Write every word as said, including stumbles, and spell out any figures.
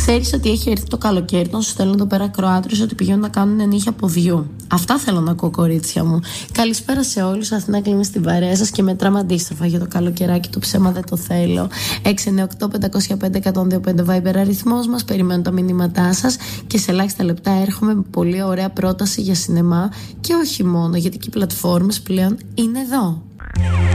Ξέρεις ότι έχει έρθει το καλοκαίρι, τον σου στέλνουν εδώ πέρα Κροάτρες ότι πηγαίνουν να κάνουν νύχια ποδιού. Αυτά θέλω να ακούω, κορίτσια μου. Καλησπέρα σε όλους. Αθηνά Κλίμη στην παρέα σας και μετράμε αντίστροφα για το καλοκαιράκι του ψέμα δεν το θέλω. έξι εννιά οκτώ πέντε μηδέν πέντε ένα μηδέν δύο πέντε Viber αριθμός μας. Περιμένω τα μηνύματά σας και σε ελάχιστα λεπτά έρχομαι με πολύ ωραία πρόταση για σινεμά και όχι μόνο, γιατί και οι πλατφόρμες πλέον είναι εδώ.